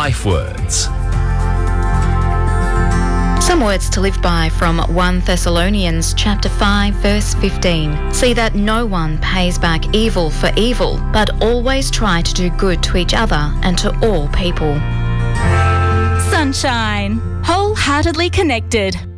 Life Words. Some words to live by from 1 Thessalonians chapter 5 verse 15. See that no one pays back evil for evil, but always try to do good to each other and to all people. Sunshine. Wholeheartedly connected.